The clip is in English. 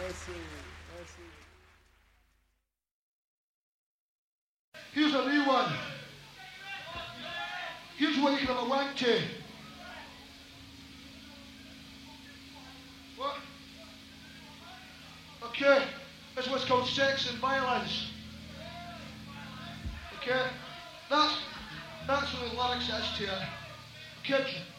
Here's a new one. Here's what you can have a wank to. What? Okay, this one's called Sex and Violence. Okay, that's what the lyrics is to it. Kids,